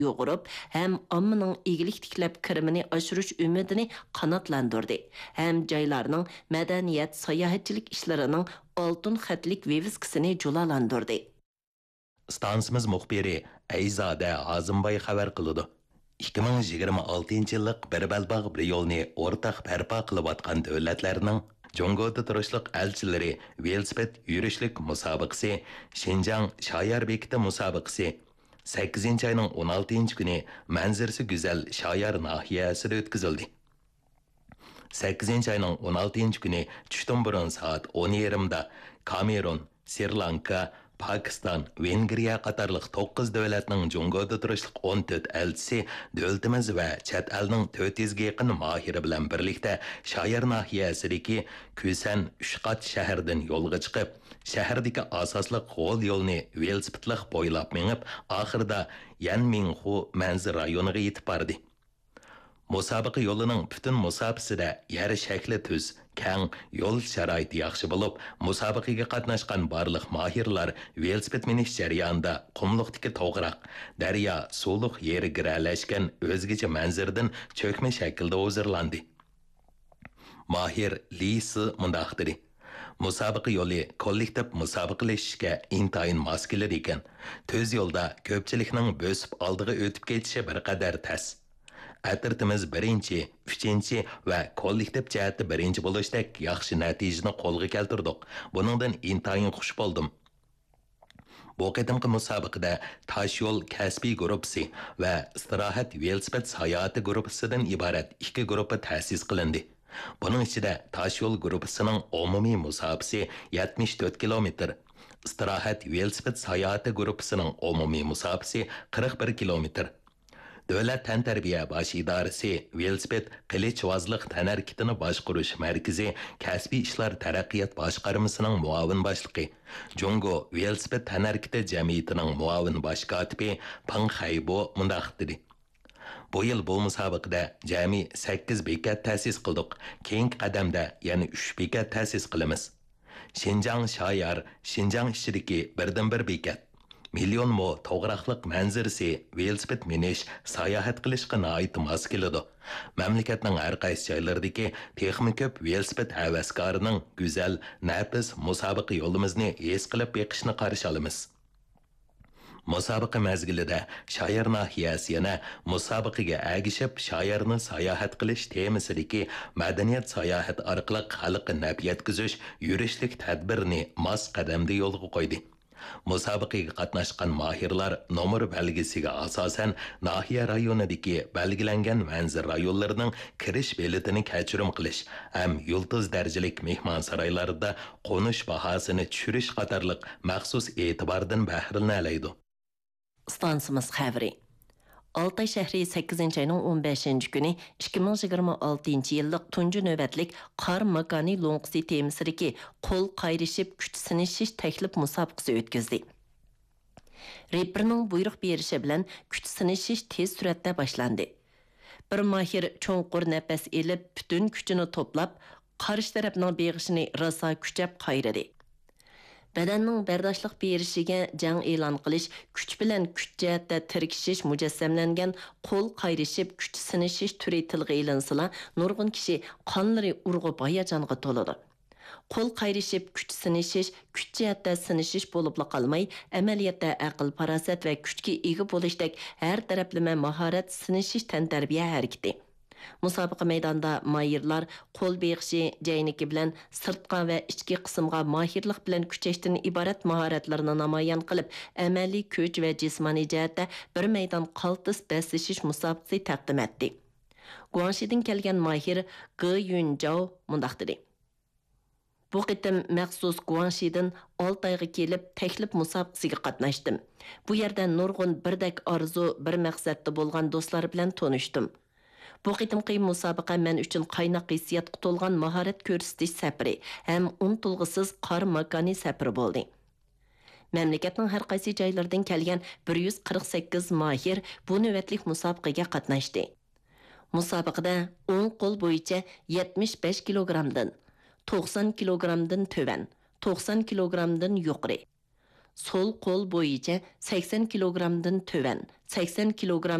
yoğurup, hem ommaning egilik tiklab kirimini oshirish umidini qanotlandirdi. Hem joylarning madaniyat, sayohatchilik ishlarining oltin xatlik viviskasini julalandirdi. Stansimiz muxbiri Ayzada Azimboy xabar qiladi. 2026 yillik bir balbog' bir yo'lni o'rtaq barpo qilayotgan davlatlarning Jongoda turishliq elchilari velosiped yurishlik musobaqasi, Xinjiang Shoyar bekiti musobaqasi 8 ayning 16 kuni manzarasi go'zal Shoyar nahiyasida o'tkazildi. 8 ayning 16 kuni tushdan burun soat 10:30 da Kamerun, Sri Lanka, Pakistan, Vengriya qatarlıq 9 davlatning Jongoda turishliq 14 elchisi davlatimiz va chet elning 400 ga yaqin mohiri bilan birlikda Shoyar nahiyasidagi Kusan Ushqat shahardan yo'lga chiqib, shahardagi asosli qo'l yo'lni velosipedlik bo'ylab mengib, oxirida Yanminxu manzil rayoniga yetib bordi. Musobaqa yo'lining butun musofasida yer shakli tuz, keng, yo'l sharoiti yaxshi bo'lib, musobaqaga qatnashgan barliq mohirlar velosiped minish jarayonida qumliqdagi to'g'roq, daryo, suvliq yeri giralashgan o'zgacha manzardan cho'kma shaklda hozirlandi. Mahir Lisi mundaq dedi: Musobaqa yo'li kollektiv musobaqalashishga intayin mos kelar ekan. Tuz yo'lda ko'pchilikning bo'sib oldiga o'tib ketishi bir qadar tas. Atirtimiz 1, 3 va kollektiv jihatda 1 bo'lishdek yaxshi natijani qo'lga keltirdik. Buningdan intayin xush bo'ldim. Bu qadimgi musobaqada Toshyo'l kasbiy guruhi va istirohat velosiped sayohati guruhidan iborat 2 guruh ta'sis qilindi. Buning ichida Toshyo'l guruhining umumiy musobaqasi 74 kilometr, istirohat velosiped sayohati guruhining umumiy musobaqasi 41 kilometr. Davlat tantarbiya bosh idorasi velosiped qilichvozlik tanarkitini boshqarish markazi kasbiy ishlar taraqqiyot boshqarmasining muavin boshlig'i, Jongo velosiped tanarkiti jamiyatining muavin bosh kotibi Pang Xaybo mundaq dedi: Bu yil bu musobaqada jami 8 bekat ta'sis qildik. Keyingi qadamda yana 3 bekat ta'sis qilamiz. Xinjiang Shoyar, Xinjiang ichidagi birdan-bir bekat. Million mo to'g'raqliq manzarasi velosiped minish, sayohat qilishga oid mos keladi. Mamlakatning har qaysi joylaridagi texnik ko'p velosiped havaskorining go'zal, nafis musobaqa yo'limizni his qilib beqishni qarshi olamiz. Musobaqa mazgilida Shoyar nahiyasi yana musobaqaga agishib Shoyarni sayohat qilish temasidagi madaniyat sayohat orqali xalqqa naf yetkazish yurishlik tadbirni mos qadamda yo'lga qo'ydi. Musobaqaga qatnashgan mohirlar nomor belgisiga asosan nahiya rayonidagi belgilangan manzil rayonlarining kirish biletini kechirim qilish ham yulduz darajalik mehmon saroylarida qo'nish bahosini tushirish qatorliq maxsus e'tibordan bahramlanadi. Stansimiz xabari. Altay shahri 8 ayning 15 kuni 2026 yillik tunji navbatlik qor makoni lo'nqisi temisidagi qo'l qayrishib kuch sinishish taklif musobaqasi o'tkazdi. Reperning buyruq berishi bilan kuch sinishish tez suratda boshlandi. Bir mahir cho'nqur nafas elib, butun kuchini to'plab, qarshi tarafning beg'ishini rosa kuchab qayradi. Badanning bardoshlik berishiga jang e'lon qilish, kuch bilan kuch jihatda tirkishish mujassamlangan qo'l qayrishib kuch sinishish turi tilga ilinsila, nurg'un kishi qonlari urg'ib hayajonga to'ladi. Qo'l qayrishib kuch sinishish, kuch jihatda sinishish bo'libla qolmay, amaliyotda aql, farosat va kuchga ega bo'lishdek har taraflama mahorat sinishish tantarbiya harakati. Musobaqa maydonida mahirlar qo'l beqishi jayniki bilan sirtqa va ichki qismga mahirlik bilan kuchashdan iborat mahoratlarni namoyon qilib, amaliy kuch va jismoniy jihatda bir maydon qaltis basishish musobaqasi taqdim etdi. Guangshidan kelgan mahir Ge Yunjao mundaq dedi: Bu qitim maxsus Guangshidan Altayga kelib taklif musobaqasiga qatnashdim. Bu yerda nurg'un birdek orzu, bir maqsadda bo'lgan do'stlar bilan tanishdim. Bu qitimqi musobaqa men uchun qaynoq hissiyatga to'lgan mahorat ko'rsatish safari ham unutilg'isiz qor makoni safari bo'ldi. Mamlakatning har qaysi joylaridan kelgan 148 mahir bu navbatlik musobaqaga qatnashdi. Musobaqada 10 qo'l bo'yicha 75 kilogramdan, 90 kilogramdan tövan, 90 kilogramdan yuqori, Sol qo'l bo'yicha 80 kilogrammdan töven, 80 kilogramm